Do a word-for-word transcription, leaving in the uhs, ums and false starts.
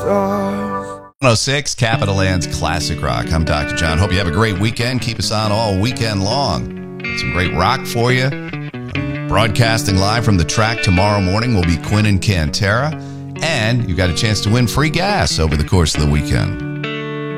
stars. one oh six Capital Land's Classic Rock. I'm Doctor John. Hope you have a great weekend. Keep us on all weekend long. Got some great rock for you. Broadcasting live from the track tomorrow morning will be Quinn and Cantera. And you got a chance to win free gas over the course of the weekend.